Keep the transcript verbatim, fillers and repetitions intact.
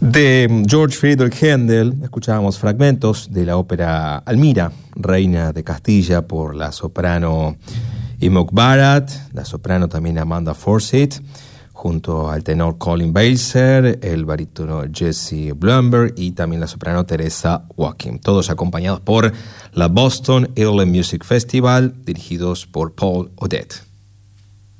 De George Friedrich Händel escuchábamos fragmentos de la ópera Almira, Reina de Castilla, por la soprano Imogen Barrett, la soprano también Amanda Forsyth, junto al tenor Colin Baser, el barítono Jesse Blumberg y también la soprano Teresa Joachim, todos acompañados por la Boston Early Music Festival, dirigidos por Paul Odette.